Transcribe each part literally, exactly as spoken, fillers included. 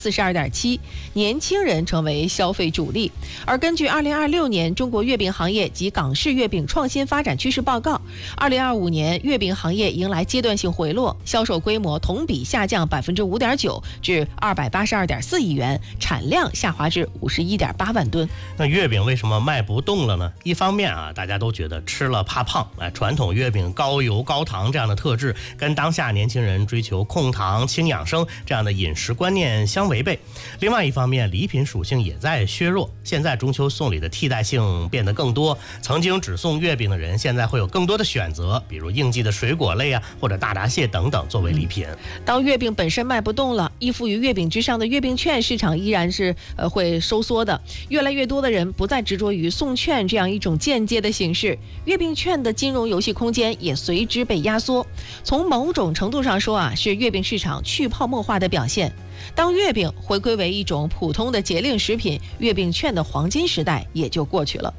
四十二点七，年轻人成为消费主力。而根据二零二六年中国月饼行业及港式月饼创新发展趋势报告，二零二五年月饼行业迎来阶段性回落，销售规模同比下降百分之五点九，至二百八十二点四亿元，产量下滑至五十一点八万吨。 那月饼为什么卖不动了呢？一方面啊，大家都觉得吃了怕胖，哎，传统月饼高油高糖这样的特质，跟当下年轻人追求控糖轻养生这样的饮食观念相违背。另外一方面，礼品属性也在削弱，现在中秋送礼的替代性变得更多，曾经只送月饼的人现在会有更多的选择，比如应季的水果类啊，或者大闸蟹等等作为礼品。 当月饼本身卖不动了，依附于月饼之上的月饼券市场依然是呃会收缩的，越来越多的人不再执着于送券这样一种间接的形式，月饼券的金融游戏空间也随之被压缩。从某种程度上说啊，是月饼市场去泡沫化的表现。当月饼回归为一种普通的节令食品，月饼券的黄金时代也就过去了。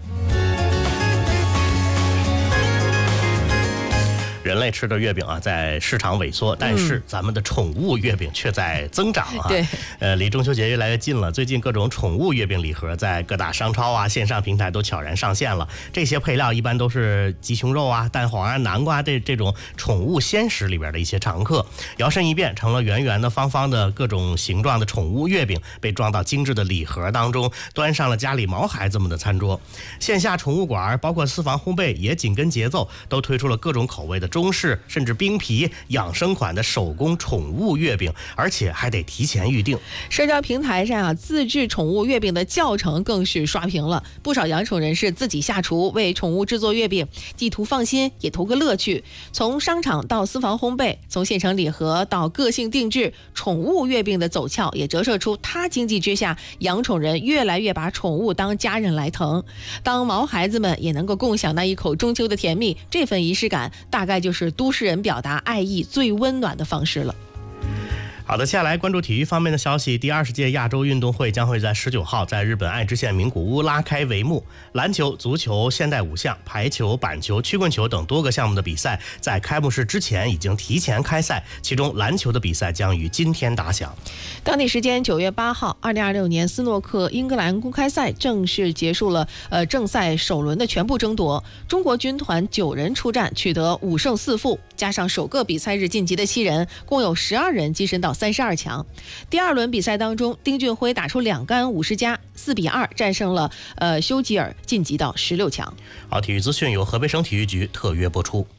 人类吃的月饼啊，在市场萎缩，但是咱们的宠物月饼却在增长啊。 对， 呃，离中秋节越来越近了，最近各种宠物月饼礼盒在各大商超啊、线上平台都悄然上线了。这些配料一般都是鸡胸肉啊、蛋黄啊、南瓜这这种宠物鲜食里边的一些常客。摇身一变，成了圆圆的、方方的各种形状的宠物月饼，被装到精致的礼盒当中，端上了家里毛孩子们的餐桌。线下宠物馆包括私房烘焙也紧跟节奏，都推出了各种口味的中式甚至冰皮养生款的手工宠物月饼，而且还得提前预定。 社交平台上啊，自制宠物月饼的教程更是刷屏了，不少养宠人士自己下厨为宠物制作月饼，既图放心也图个乐趣。从商场到私房烘焙，从现成礼盒到个性定制，宠物月饼的走俏也折射出它经济之下养宠人越来越把宠物当家人来疼。当毛孩子们也能够共享那一口中秋的甜蜜，这份仪式感大概就是都市人表达爱意最温暖的方式了。 好的，接下来关注体育方面的消息。第二十届亚洲运动会将会在十九号在日本爱知县名古屋拉开帷幕。篮球、足球、现代五项、排球、板球、曲棍球等多个项目的比赛在开幕式之前已经提前开赛，其中篮球的比赛将于今天打响。 当地时间九月八号，二零二六年斯诺克英格兰公开赛正式结束了呃正赛首轮的全部争夺。中国军团九人出战，取得五胜四负，加上首个比赛日晋级的七人，共有十二人跻身到三十二强。第二轮比赛当中，丁俊晖打出两杆五十加，四比二战胜了呃休吉尔，晋级到十六强。 好，体育资讯由河北省体育局特约播出。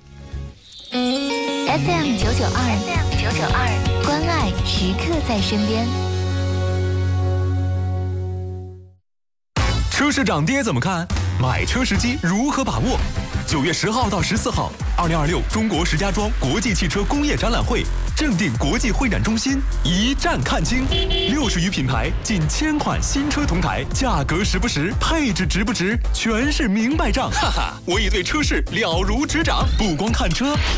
F M 九九二 ，F M 九九二，关爱时刻在身边。 车市涨跌怎么看？买车时机如何把握？九月十号到十四号，二零二六中国石家庄国际汽车工业展览会正定国际会展中心一站看清，六十余品牌，近千款新车同台，价格实不实，配置值不值，全是明白账。哈哈，我已对车市了如指掌，不光看车。